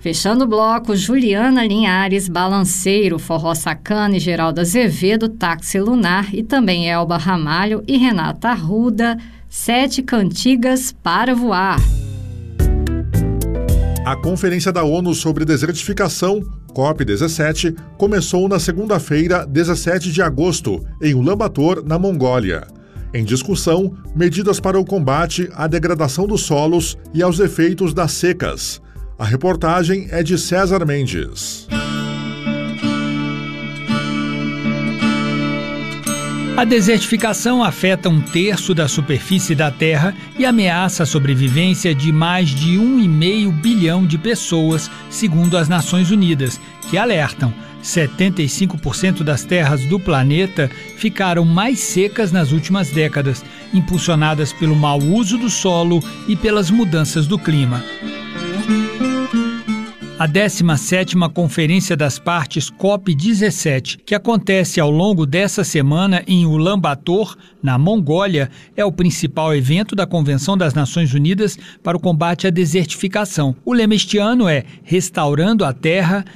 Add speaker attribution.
Speaker 1: Fechando o bloco, Juliana Linhares, Balanceiro, Forró Sacana e Geraldo Azevedo, Táxi Lunar e também Elba Ramalho e Renata Arruda, 7 Cantigas para Voar.
Speaker 2: A Conferência da ONU sobre Desertificação, COP17, começou na segunda-feira, 17 de agosto, em Ulaanbaatar, na Mongólia. Em discussão, medidas para o combate à degradação dos solos e aos efeitos das secas. A reportagem é de César Mendes.
Speaker 3: A desertificação afeta 1/3 da superfície da Terra e ameaça a sobrevivência de mais de 1,5 bilhão de pessoas, segundo as Nações Unidas, que alertam: 75% das terras do planeta ficaram mais secas nas últimas décadas, impulsionadas pelo mau uso do solo e pelas mudanças do clima. A 17ª Conferência das Partes COP17, que acontece ao longo dessa semana em Ulaanbaatar, na Mongólia, é o principal evento da Convenção das Nações Unidas para o combate à desertificação. O lema este ano é Restaurando a Terra